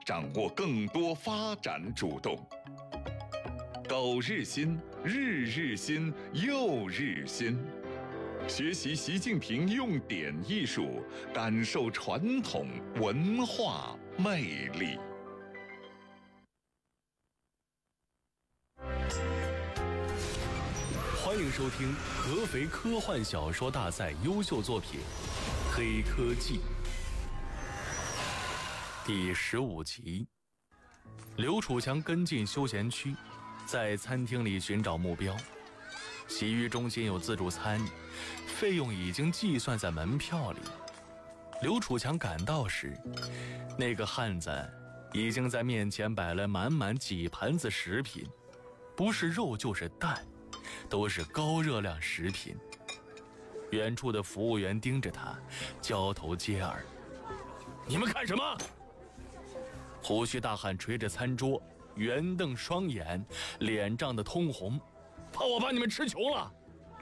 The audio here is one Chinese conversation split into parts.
掌握更多发展主动。苟日新，日日新，又日新。学习习近平用典艺术，感受传统文化魅力。 欢迎收听合肥科幻小说大赛优秀作品《黑科技》第15集。刘楚强跟进休闲区，在餐厅里寻找目标。洗浴中心有自助餐，费用已经计算在门票里。刘楚强赶到时，那个汉子已经在面前摆了满满几盘子食品，不是肉就是蛋，都是高热量食品。远处的服务员盯着他，交头接耳：“你们看什么？”胡须大汉捶着餐桌，圆瞪双眼，脸涨得通红，怕我把你们吃穷了。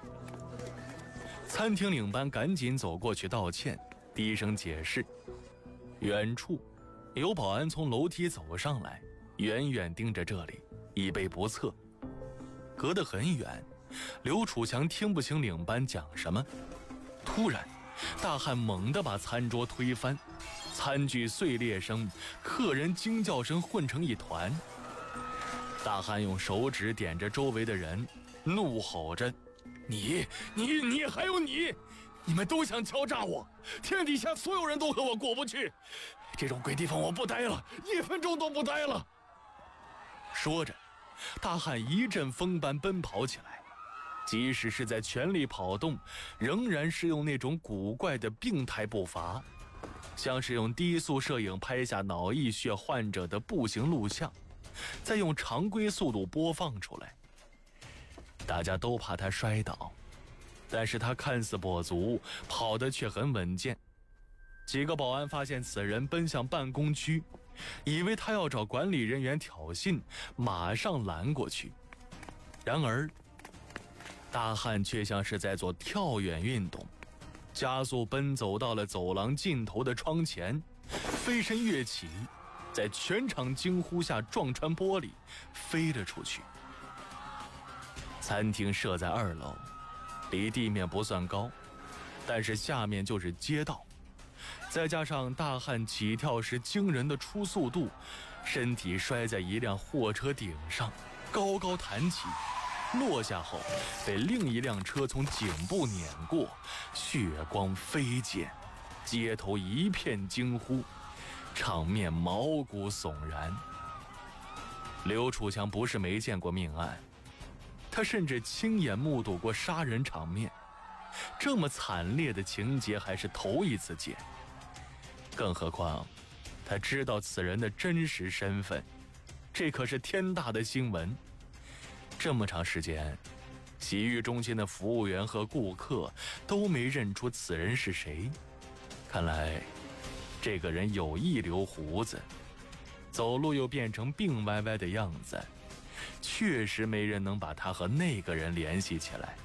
餐厅领班赶紧走过去道歉，低声解释。远处有保安从楼梯走上来，远远盯着这里，以备不测。隔得很远，刘楚强听不清领班讲什么。突然，大汉猛地把餐桌推翻，餐具碎裂声、客人惊叫声混成一团。大汉用手指点着周围的人，怒吼着：“你还有你！你们都想敲诈我！天底下所有人都和我过不去！这种鬼地方我不待了，1分钟都不待了！”说着，大汉一阵风般奔跑起来，即使是在全力跑动，仍然是用那种古怪的病态步伐，像是用低速摄影拍下脑溢血患者的步行录像，再用常规速度播放出来。大家都怕他摔倒，但是他看似跛足，跑得却很稳健。几个保安发现此人奔向办公区，以为他要找管理人员挑衅，马上拦过去。然而大汉却像是在做跳远运动，加速奔走到了走廊尽头的窗前，飞身跃起，在全场惊呼下撞穿玻璃，飞了出去。餐厅设在2楼，离地面不算高，但是下面就是街道，再加上大汉起跳时惊人的初速度，身体摔在一辆货车顶上，高高弹起，落下后被另一辆车从颈部碾过，血光飞溅，街头一片惊呼，场面毛骨悚然。刘楚强不是没见过命案，他甚至亲眼目睹过杀人场面，这么惨烈的情节还是头一次见。更何况他知道此人的真实身份，这可是天大的新闻。这么长时间，洗浴中心的服务员和顾客都没认出此人是谁。看来这个人有意留胡子，走路又变成病歪歪的样子，确实没人能把他和那个人联系起来。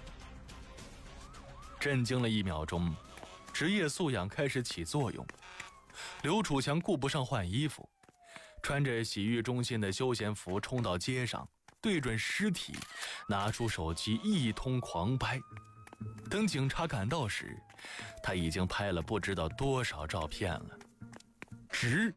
震惊了1秒钟，职业素养开始起作用。刘楚强顾不上换衣服，穿着洗浴中心的休闲服冲到街上，对准尸体，拿出手机一通狂拍。等警察赶到时，他已经拍了不知道多少照片了。值，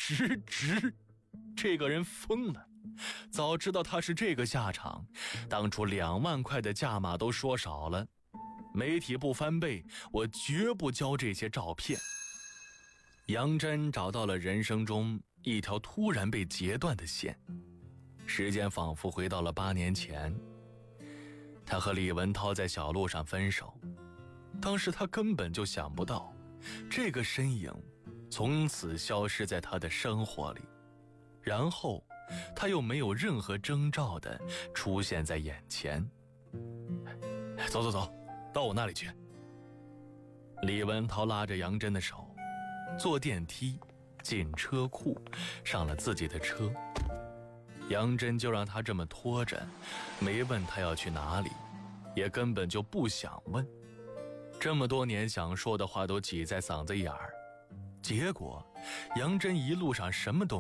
这个人疯了！早知道他是这个下场，当初2万块的价码都说少了。媒体不翻倍，我绝不交这些照片。杨真找到了人生中一条突然被截断的线，时间仿佛回到了8年前。他和李文涛在小路上分手，当时他根本就想不到，这个身影从此消失在他的生活里，然后他又没有任何征兆地出现在眼前。走，到我那里去。李文涛拉着杨真的手，坐电梯进车库，上了自己的车。杨真就让他这么拖着，没问他要去哪里，也根本就不想问。这么多年想说的话都挤在嗓子眼儿，结果杨真一路上什么都